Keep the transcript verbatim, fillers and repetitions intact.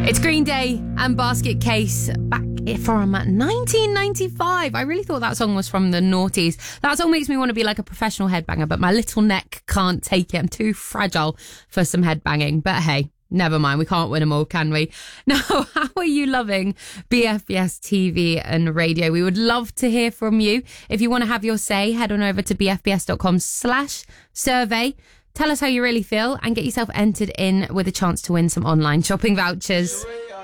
It's Green Day and Basket Case back from nineteen ninety-five. I really thought that song was from the noughties. That song makes me want to be like a professional headbanger, but my little neck can't take it. I'm too fragile for some headbanging. But hey, never mind. We can't win them all, can we? Now, how are you loving B F B S T V and radio? We would love to hear from you. If you want to have your say, head on over to bfbs.com slash survey. Tell us how you really feel and get yourself entered in with a chance to win some online shopping vouchers.